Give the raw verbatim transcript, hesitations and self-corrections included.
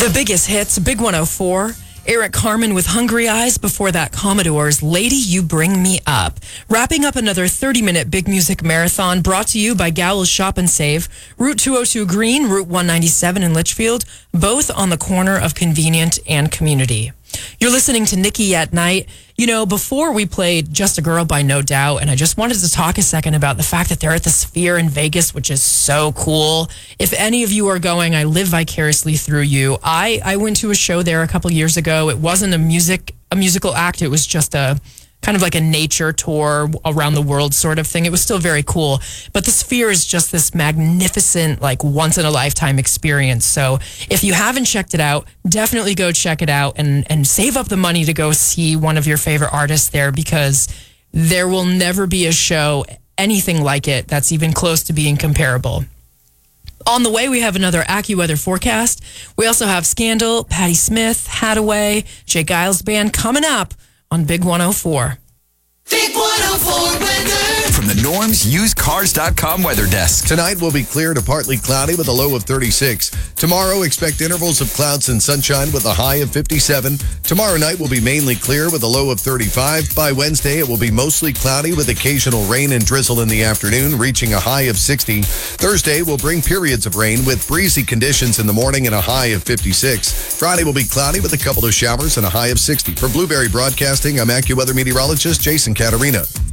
The biggest hits, Big one oh four. Eric Carmen with Hungry Eyes. Before that, Commodores, Lady, You Bring Me Up. Wrapping up another thirty-minute big music marathon brought to you by Gowell's Shop and Save. Route two oh two Green, Route one ninety-seven in Litchfield, both on the corner of Convenient and Community. You're listening to Nikki at Night. You know, before we played Just a Girl by No Doubt, and I just wanted to talk a second about the fact that they're at the Sphere in Vegas, which is so cool. If any of you are going, I live vicariously through you. I, I went to a show there a couple years ago. It wasn't a music a musical act. It was just a kind of like a nature tour around the world sort of thing. It was still very cool. But the Sphere is just this magnificent, like once-in-a-lifetime experience. So if you haven't checked it out, definitely go check it out and, and save up the money to go see one of your favorite artists there, because there will never be a show, anything like it, that's even close to being comparable. On the way, we have another AccuWeather forecast. We also have Scandal, Patti Smith, Hadaway, Jay Giles Band coming up on Big one oh four. Big one oh four weather. From the Norm's Used Cars dot com weather desk. Tonight will be clear to partly cloudy with a low of thirty-six. Tomorrow, expect intervals of clouds and sunshine with a high of fifty-seven. Tomorrow night will be mainly clear with a low of thirty-five. By Wednesday, it will be mostly cloudy with occasional rain and drizzle in the afternoon, reaching a high of sixty. Thursday will bring periods of rain with breezy conditions in the morning and a high of fifty-six. Friday will be cloudy with a couple of showers and a high of sixty. For Blueberry Broadcasting, I'm AccuWeather meteorologist Jason Caterina.